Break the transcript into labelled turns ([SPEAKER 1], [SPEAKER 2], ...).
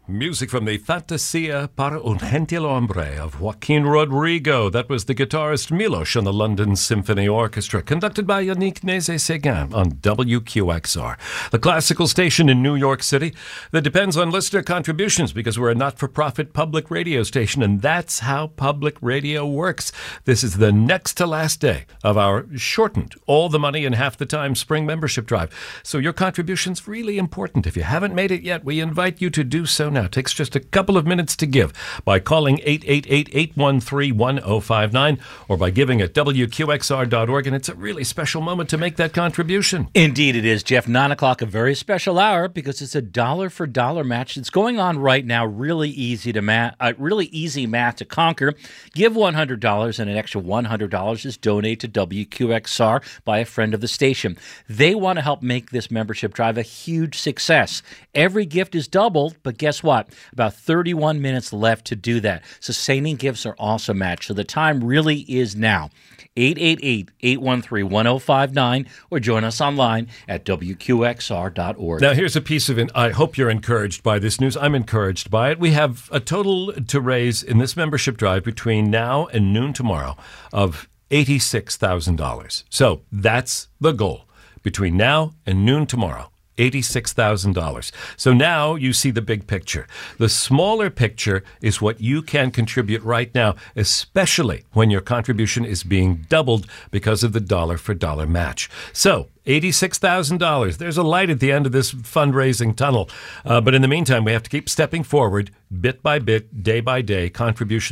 [SPEAKER 1] Music from the Fantasia para un gentil hombre of Joaquin Rodrigo. That was the guitarist Milos and the London Symphony Orchestra, conducted by Yannick Nézet-Séguin on WQXR, the classical station in New York City that depends on listener contributions because we're a not-for-profit public radio station, and that's how public radio works. This is the next to last day of our shortened all the money in half the time spring membership drive. So your contribution's really important. If you haven't made it yet, we invite you to do so now. It takes just a couple of minutes to give by calling 888-813-1059 or by giving at WQXR.org. And it's a really special moment to make that contribution.
[SPEAKER 2] Indeed it is, Jeff. 9 o'clock, a very special hour because it's a dollar-for-dollar match. It's going on right now. Really easy math to conquer. Give $100 and an extra $100 is donate to WQXR by a friend of the station. They want to help make this membership drive a huge success. Every gift is doubled, but guess what? About 31 minutes left to do that. Sustaining gifts are also matched, so the time really is now. 888-813-1059 or join us online at WQXR.org.
[SPEAKER 1] Now, here's a piece of it. I hope you're encouraged by this news. I'm encouraged by it. We have a total to raise in this membership drive between now and noon tomorrow of $86,000. So that's the goal. Between now and noon tomorrow. $86,000. So now you see the big picture. The smaller picture is what you can contribute right now, especially when your contribution is being doubled because of the dollar-for-dollar match. So $86,000. There's a light at the end of this fundraising tunnel. But in the meantime, we have to keep stepping forward, bit by bit, day by day, contribution